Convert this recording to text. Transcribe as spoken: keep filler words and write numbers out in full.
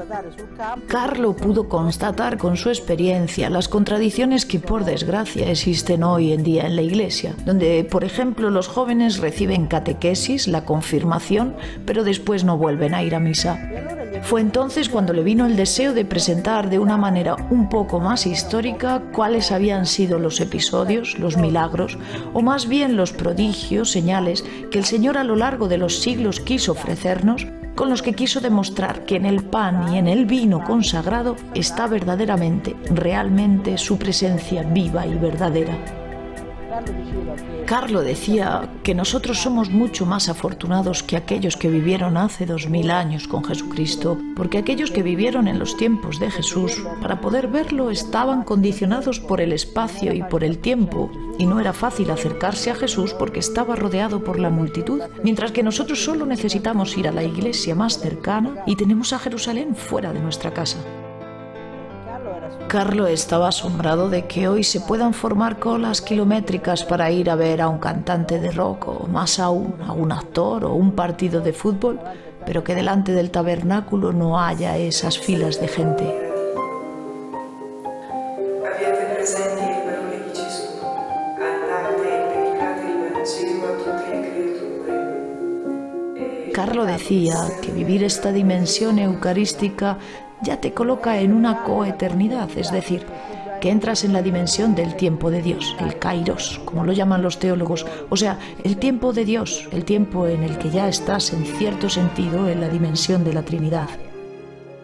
Carlo pudo constatar con su experiencia las contradicciones que por desgracia existen hoy en día en la Iglesia, donde, por ejemplo, los jóvenes reciben catequesis, la confirmación, pero después no vuelven a ir a misa. Fue entonces cuando le vino el deseo de presentar de una manera un poco más histórica cuáles habían sido los episodios, los milagros, o más bien los prodigios, señales que el Señor a lo largo de los siglos quiso ofrecernos, con los que quiso demostrar que en el pan y en el vino consagrado está verdaderamente, realmente su presencia viva y verdadera. Carlo decía que nosotros somos mucho más afortunados que aquellos que vivieron hace dos mil años con Jesucristo, porque aquellos que vivieron en los tiempos de Jesús, para poder verlo, estaban condicionados por el espacio y por el tiempo, y no era fácil acercarse a Jesús porque estaba rodeado por la multitud, mientras que nosotros solo necesitamos ir a la iglesia más cercana y tenemos a Jerusalén fuera de nuestra casa. Carlo estaba asombrado de que hoy se puedan formar colas kilométricas para ir a ver a un cantante de rock o más aún a un actor o un partido de fútbol, pero que delante del tabernáculo no haya esas filas de gente. Abbiate presenti le parole di Gesù, andate e predicate il Vangelo a tutte le creature. Carlo decía que vivir esta dimensión eucarística ya te coloca en una coeternidad, es decir, que entras en la dimensión del tiempo de Dios, el kairos, como lo llaman los teólogos, o sea, el tiempo de Dios, el tiempo en el que ya estás en cierto sentido en la dimensión de la Trinidad.